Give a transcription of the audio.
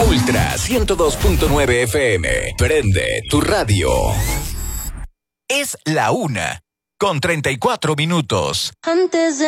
Ultra 102.9 FM. Prende tu radio. Es la 1:34. Antes de